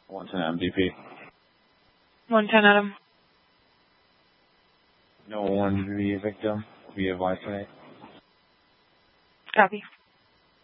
110 MDP. 110 Adam. No one to be a victim. Be advised tonight. Copy.